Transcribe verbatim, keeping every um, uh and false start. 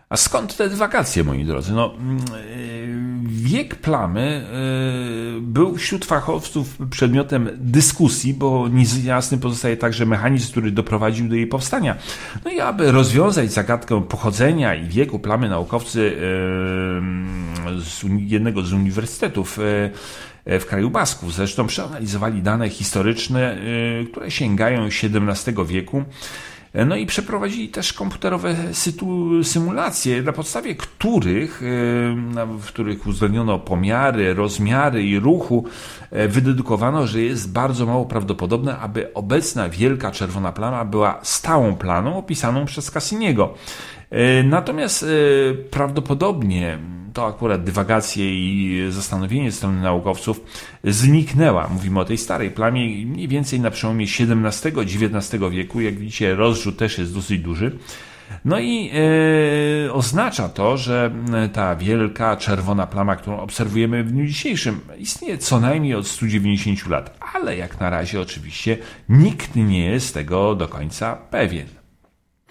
A skąd te dywagacje, moi drodzy? No, wiek plamy był wśród fachowców przedmiotem dyskusji, bo niejasny pozostaje także mechanizm, który doprowadził do jej powstania. No i aby rozwiązać zagadkę pochodzenia i wieku plamy, naukowcy z jednego z uniwersytetów w kraju Basków zresztą przeanalizowali dane historyczne, które sięgają siedemnastego wieku. No i przeprowadzili też komputerowe sytu, symulacje, na podstawie których, w których uwzględniono pomiary, rozmiary i ruchu, wydedukowano, że jest bardzo mało prawdopodobne, aby obecna wielka czerwona plama była stałą plamą opisaną przez Cassiniego. Natomiast prawdopodobnie to akurat dywagacje i zastanowienie ze strony naukowców zniknęła. Mówimy o tej starej plamie mniej więcej na przełomie siedemnastego a dziewiętnastego wieku. Jak widzicie, rozrzut też jest dosyć duży. No i e, oznacza to, że ta wielka czerwona plama, którą obserwujemy w dniu dzisiejszym, istnieje co najmniej od stu dziewięćdziesięciu lat. Ale jak na razie oczywiście nikt nie jest tego do końca pewien.